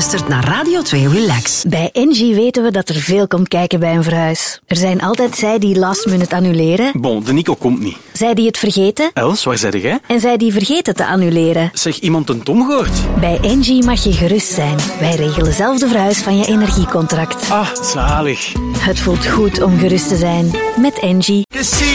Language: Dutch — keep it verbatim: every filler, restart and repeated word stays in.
luistert naar Radio twee Relax. Bij Engie weten we dat er veel komt kijken bij een verhuis. Er zijn altijd zij die last minute annuleren. Bon, de Nico komt niet. Zij die het vergeten. Els, waar zei jij? En zij die vergeten te annuleren. Zeg, iemand een Tom gehoord? Bij Engie mag je gerust zijn. Wij regelen zelf de verhuis van je energiecontract. Ah, zalig. Het voelt goed om gerust te zijn. Met Engie.